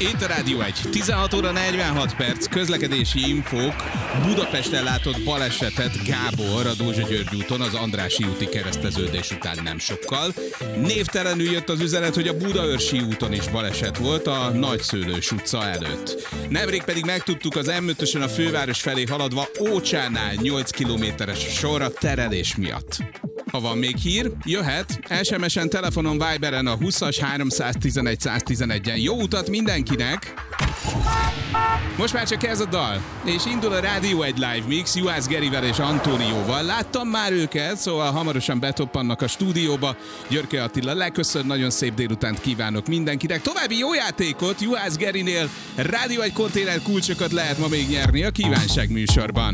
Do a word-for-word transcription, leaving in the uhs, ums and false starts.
Itt a Rádió egy. tizenhat óra negyvenhat perc, közlekedési infók. Budapesten látott balesetet Gábor a Dózsa György úton az Andrássy úti kereszteződés után nem sokkal. Névtelenül jött az üzenet, hogy a Budaörsi úton is baleset volt a Nagyszőlős utca előtt. Nemrég pedig megtudtuk, az em ötösön a főváros felé haladva Ócsánál nyolc kilométeres sor a terelés miatt. Ha van még hír, jöhet. es em es-en, telefonon, Viberen a húszas háromszáztizenegy száztizenegyen. Jó utat mindenkinek! Most már csak ez a dal, és indul a Rádió egy Live Mix Juhász Gerivel és Antónióval. Láttam már őket, szóval hamarosan betoppannak a stúdióba. Györke Attila leköszön, nagyon szép délutánt kívánok mindenkinek. További jó játékot Juhász Gerinél. Rádió egy konténer kulcsokat lehet ma még nyerni a kívánság műsorban.